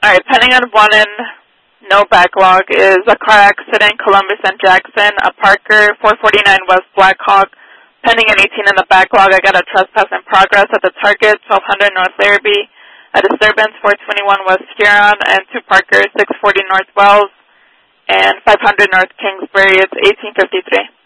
Alright, pending on 1 and no backlog is a car accident, Columbus and Jackson, a Parker, 449 West Blackhawk. Pending an 18 in the backlog, I got a trespass in progress at the target, 1200 North Larrabee, a disturbance, 421 West Huron, and 2 Parkers, 640 North Wells, and 500 North Kingsbury. It's 1853.